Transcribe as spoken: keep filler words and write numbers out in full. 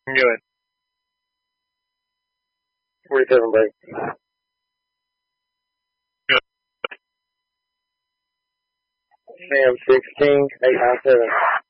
Good. forty-seven break. Good. Sam sixteen, eight nine seven.